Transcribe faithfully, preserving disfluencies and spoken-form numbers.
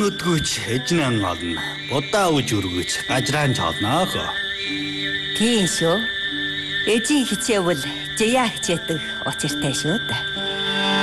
өдгөөч эжнэн олно. Будаа үж өргөж гажраан чолноо хөө. Тийм шүү. Эжийн хичээвэл жия хичээдэг учиртай шүү дээ.